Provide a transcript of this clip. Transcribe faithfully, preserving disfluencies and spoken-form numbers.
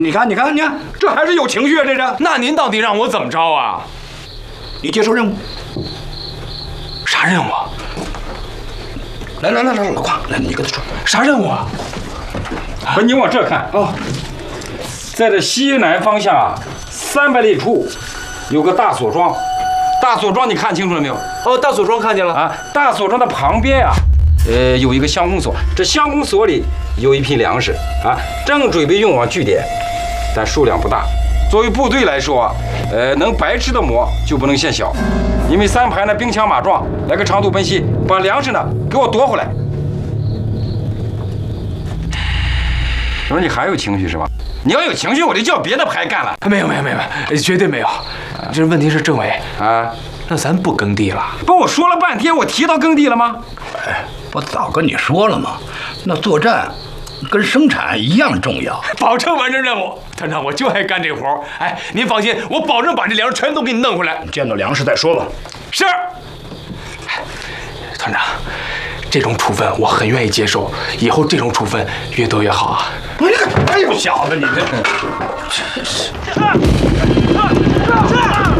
你看，你看，你看，这还是有情绪啊！这是。 那您到底让我怎么着啊？ 你接受任务。 啥任务？ 来来来来，老邝，来，你跟他说啥任务啊？ 不，你往这看啊，在这西南方向啊，三百里处有个大锁庄。大锁庄你看清楚了没有？ 哦，大锁庄看见了啊。大锁庄的旁边啊，呃，有一个乡公所。这乡公所里有一批粮食啊，正准备运往据点，但数量不大。作为部队来说啊，呃，能白吃的馍就不能嫌小，因为三排呢兵强马壮，来个长途奔袭，把粮食呢给我夺回来。我说你还有情绪是吧？你要有情绪，我就叫别的排干了。 没有没有没有，绝对没有。这问题是政委啊， 那咱不耕地了。 不，我说了半天，我提到耕地了吗？ 哎，我早跟你说了嘛，那作战跟生产一样重要。 保证完成任务，团长，我就爱干这活。哎，您放心，我保证把这粮食全都给你弄回来。 见到粮食再说吧。 是。团长，这种处分我很愿意接受，以后这种处分越多越好啊。 哎呀，哎呦，小子，你这真是。